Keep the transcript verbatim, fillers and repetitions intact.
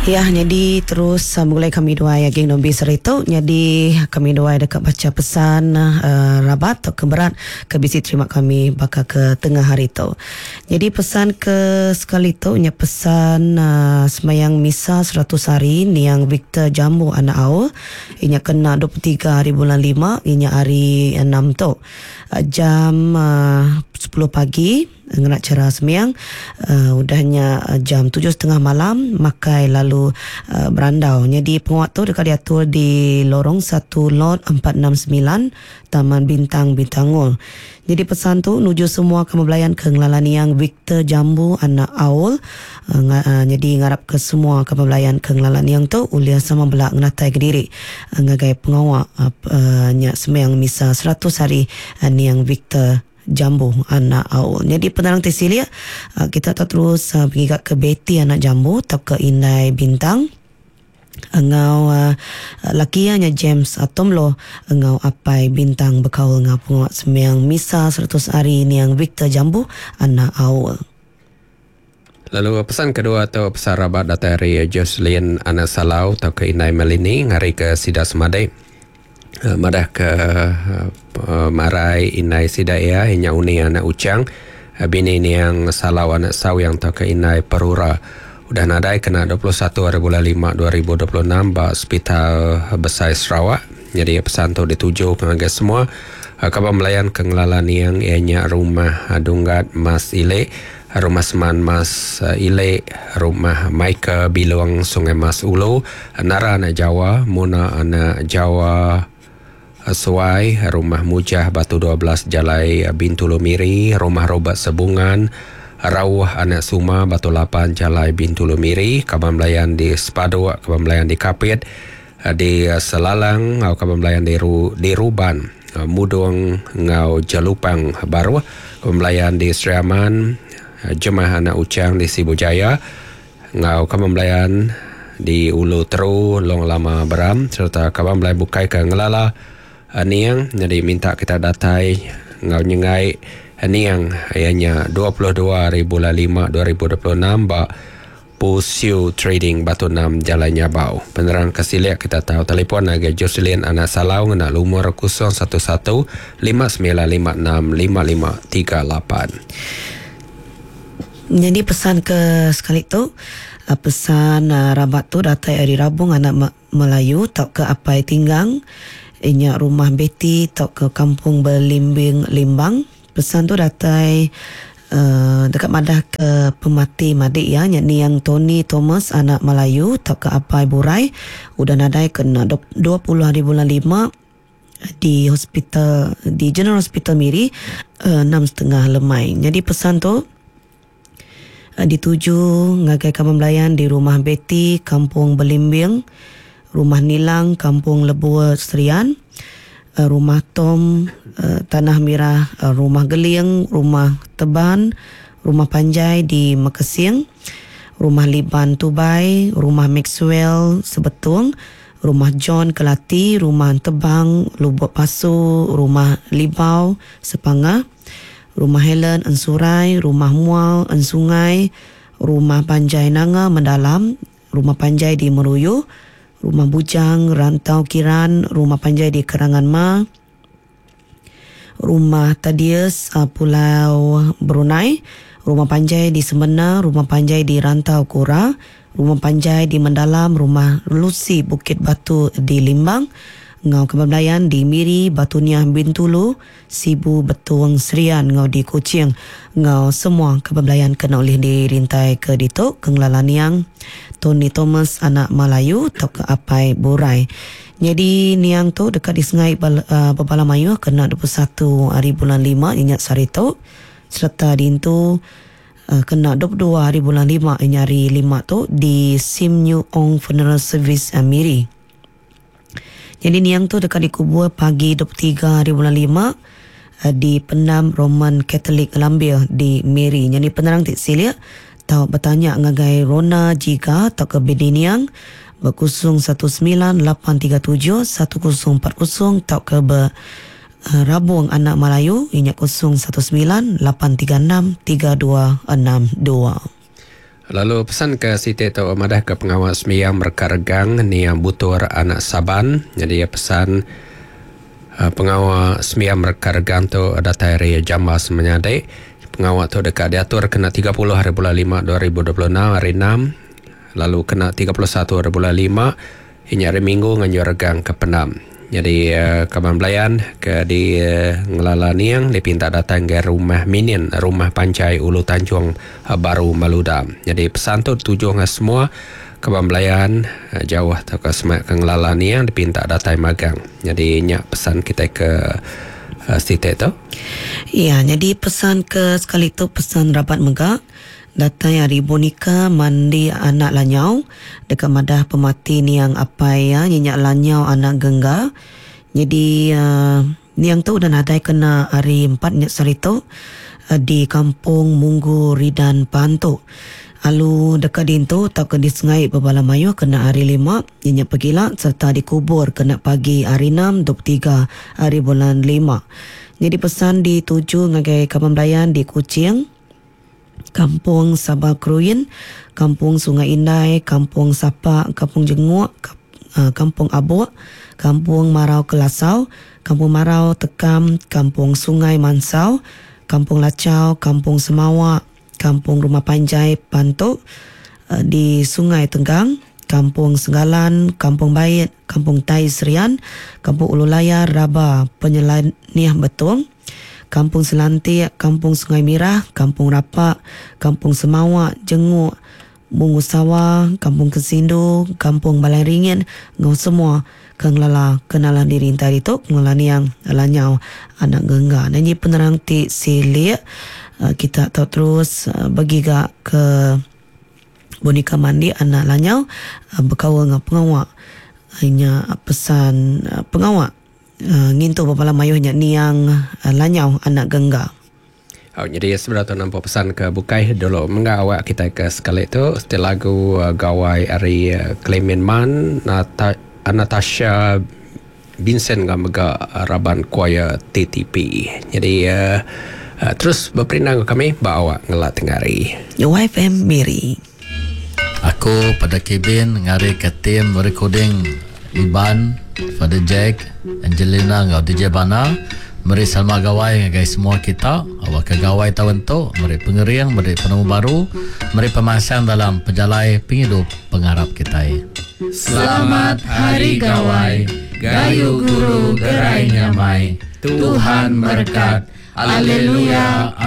Ya, jadi terus uh, mulai kami dua ya geng nombi serito. Jadi kami dua dekat baca pesan uh, rabat atau keberat ke bisi terima kami bakal ke tengah hari tu. Jadi pesan ke sekali tu nya pesan uh, semayang misa seratus hari ni yang Victor Jambu anak au. Inya kena dua puluh tiga hari bulan lima, inya hari enam tu. Uh, jam uh, sepuluh pagi nak cara sembiang, uh, udahnya uh, jam tujuh setengah malam makai lalu uh, berandau. Jadi penguat tu dekat diatur di lorong satu lot empat enam sembilan Taman Bintang Bintangul. Jadi pesan tu nuju semua kemebelayan ke Ngelalaniang Victor Jambu anak Aul. Uh, ng- uh, jadi ngarap ke semua kemebelayan ke Ngelalaniang tu ulia sama belak ngenatai ke diri uh, ngagai pengawak uh, uh, nyak sembiang misa seratus hari uh, niang Victor Jambu anak Aul. Jadi penerang tersilia uh, kita tak terus uh, pergi ke Betty anak Jambu atau ke Indai Bintang. Engau uh, lakianya James Atomlo engau apai bintang berkaul ngau penguat sembiang misa seratus hari ni yang Victor Jambu anak Aul. Lalu pesan kedua atau pesan rabat dari Jocelyn anak Salau atau ke Indai Melini ngari ke Sida Semadai. Uh, madah ke uh, marai inai sidaya hanya uni anak ucang uh, bini ni yang Salau anak saw yang tak ke inai perura udah nadai kena dua puluh satu hari bulan lima dua ribu dua puluh enam ba Hospital Besar Sarawak. Jadi pesan tu dituju ke semua uh, kabar melayan ke ngelalan yang ianya rumah uh, Dunggat Mas Ile, rumah Seman Mas uh, Ile, rumah Maika Biluang Sungai Mas Ulu, Nara anak Jawa, Muna anak Jawa Suai, rumah Mujah Batu dua belas Jalai Bintulu Miri, rumah Robat Sebungan, Rawah anak Suma Batu lapan Jalai Bintulu Miri, kabar melayan di Sepadu, kabar melayan di Kapit, di Selalang, kabar melayan di, Ru, di Ruban, Mudung ngau Jalupang Baru, kabar melayan di Seriaman, Jemaah anak Ucang di Sibujaya, ngau kabar melayan di Ulu Teru, Long Lama Beram, serta kabar melayan Bukai ke Ngelala Niang. Jadi minta kita datai ngau nyengai Niang ayahnya dua puluh dua hari bulan lima dua ribu dua puluh enam ba Pusiu Trading Batu enam Jalan Nyabau. Penerang kesiliak kita tahu telefon agak Jocelyn anak Salau ngena lumur kosong satu satu lima sembilan lima enam lima lima tiga lapan. Jadi pesan ke sekali tu uh, pesan uh, rabat tu datai hari Rabung anak Melayu tak ke Apai Tinggang inya rumah Betty tak ke Kampung Berlimbing Limbang. Pesan tu datai uh, dekat madah ke pemati Madik ya, yakni yang Tony Thomas anak Melayu tak ke Apai Burai udah nadai kena dua puluh hari bulan lima di hospital di General Hospital Miri uh, enam setengah lemai. Jadi pesan tu uh, dituju ngagai kampung Melayan di rumah Betty Kampung Berlimbing, rumah Nilang Kampung Lebua Serian, uh, rumah Tom uh, Tanah Merah, uh, rumah Geliang, rumah Teban, rumah Panjai di Mekesing, rumah Liban Tubai, rumah Maxwell Sebetung, rumah John Kelati, rumah Tebang Lubuk Pasu, rumah Libau Sepangah, rumah Helen Ensurai, rumah Mual Ensungai, rumah Panjai Nanga Mendalam, rumah Panjai di Meruyu, rumah Bujang Rantau Kiran, rumah Panjai di Kerangan Ma, rumah Tadius uh, Pulau Brunei, rumah Panjai di Semena, rumah Panjai di Rantau Kura, rumah Panjai di Mendalam, rumah Lucy Bukit Batu di Limbang, ngau kebelayan di Miri, Batuniah Bintulu, Sibu Betuang Serian ngau di Kuching. Ngau semua kebelayan kena oleh dirintai ke Ditok, Kenglalaniang Tony Thomas anak Melayu atau ke Apai Burai. Jadi niang tu dekat di Sungai uh, Babala Mayu kena dua puluh satu hari bulan lima ingat Sarito, serta dintu uh, kena dua puluh dua hari bulan lima ingat hari lima tu di Sim New Ong Funeral Service uh, Miri. Jadi niang tu dekat di kubur pagi dua puluh tiga hari bulan lima uh, di Pendam Roman Catholic Lambia di Miri. Jadi penerang tik silia tahu bertanya ngagai Rona Jika atau ke Bediniang berkusung satu sembilan lapan tiga tujuh satu kosong empat kosong atau ke ber uh, Rabung anak Melayu inyak kosong satu sembilan lapan tiga enam tiga dua enam dua. Lalu pesan ke Siti atau madah ke pengawal semiyang merkaregang ni yang butur anak Saban. Jadi pesan uh, pengawal semiyang merkaregang tu datai raya Jambas menyadai. Pengawal tu dekat diatur kena tiga puluh hari bulan lima dua ribu dua puluh enam hari enam. Lalu kena tiga puluh satu hari bulan lima hingga hari Minggu nganjur regang ke penam. Jadi uh, kawan belayan ke di uh, ngelala niang dipinta datang ke rumah minin, rumah pancai Ulu Tanjung uh, Baru Maluda. Jadi pesan tu tujuh dengan semua kawan belayan uh, jauh atau ke semak ke ngelala niang dipinta datang magang. Jadi nyak pesan kita ke uh, Siti tu. Ya, jadi pesan ke sekali tu pesan rabat megak. Datang hari bonika mandi anak lanyau dekat madah pemati ni yang apa ya nyenyak lanyau anak gengga. Jadi uh, ni yang tu dan ada kena hari empat nyak sarito uh, di kampung Munggu Ridan Pantu. Alu dekat dintu tak ke disengai berbala mayu kena hari lima nyenyak pegila serta dikubur kena pagi hari enam dua puluh tiga hari bulan lima. Jadi pesan dituju ngagai kampung Dayan di Kuching, Kampung Sabah Keruyin, Kampung Sungai Indai, Kampung Sapa, Kampung Jenguk, Kampung Abuk, Kampung Marau Kelasau, Kampung Marau Tekam, Kampung Sungai Mansau, Kampung Lacau, Kampung Semawak, Kampung Rumah Panjai Pantuk, di Sungai Tenggang, Kampung Senggalan, Kampung Bait, Kampung Tai Serian, Kampung Ulu Layar, Rabah, Penyelaniah Betung, Kampung Selantik, Kampung Sungai Mirah, Kampung Rapak, Kampung Semawak, Jenguk, Bungu Sawah, Kampung Kesindu, Kampung Balai Ringin, ngau semua kenglala kenalan diri tadi tu kengalan yang lanyau anak gengga. Ini penerang ti silik kita tahu terus bagi gak ke bonika mandi anak lanyau berkawan dengan pengawak. Hanya pesan pengawak Uh, ngintu bapala mayuhnya ni yang uh, lanyau anak gengga. Oh, jadi sebenarnya nampak pesan ke bukai dulu mengawak kita ke sekali itu setelah lagu uh, gawai ari uh, Clement Man Nata, Natasha Vincent gamega Raban Choir T T P. Jadi uh, uh, terus berperinang kami bawa ngelak tengari. Your wife and Mary. Aku pada Kevin ngari ke tim recording Iban, Father Jack, Angelina ngau D J Bana, meri Salma Gawai ngagai semua kita, awak ke Gawai tahun tu, meri pengeriang, meri penemu baru, meri pemasang dalam pejalai penghidup pengharap kita. Selamat Hari Gawai, gayu guru gerai nyamai, Tuhan berkat, Haleluya.